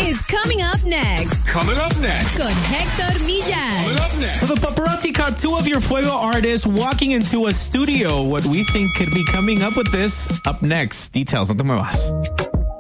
is coming up next. Coming up next. Con Hector Millan. Coming up next. So the paparazzi caught two of your Fuego artists walking into a studio. What we think could be coming up with this up next. Details, no te muevas.